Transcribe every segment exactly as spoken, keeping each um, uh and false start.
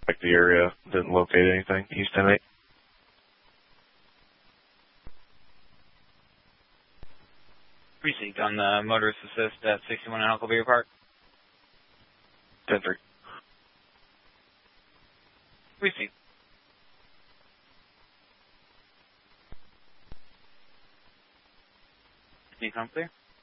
checked the area, didn't locate anything. East ten eight. Precinct on the motorist assist at sixty-one in Huckleberry Park. ten three. Precinct. Can you come clear?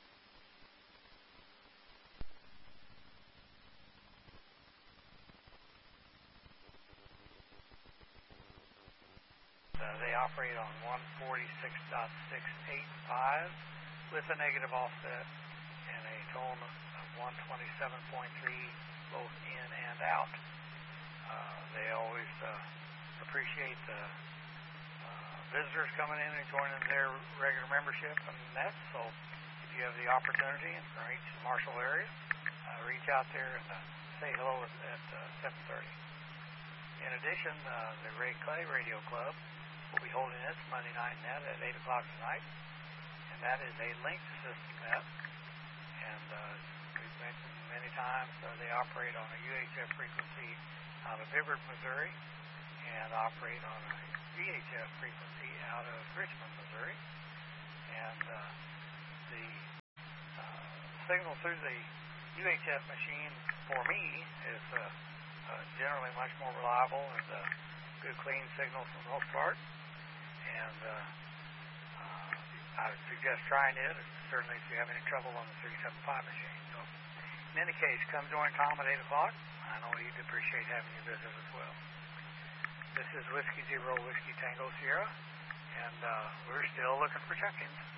Uh, they operate on one forty-six point six eight five with a negative offset and a tone of one twenty-seven point three both in and out. Uh, they always uh, appreciate the uh, visitors coming in and joining their regular membership and that. So if you have the opportunity and reach the Marshall area, uh, reach out there and uh, say hello at, at uh, seven thirty. In addition, uh, the Ray Clay Radio Club will be holding its Monday night net at eight o'clock tonight, and that is a linked system net. And uh, we've mentioned many times uh, they operate on a U H F frequency out of Bibbert, Missouri, and operate on a V H F frequency out of Richmond, Missouri. And uh, the uh, signal through the U H F machine, for me, is uh, uh, generally much more reliable and uh, good, clean signal for the most part. And uh, uh, I would suggest trying it, certainly if you have any trouble on the three seventy-five machine. So, in any case, come join Tom at eight o'clock. I know he'd appreciate having you visit as well. This is Whiskey Zero Whiskey Tango Sierra, and uh, we're still looking for check-ins.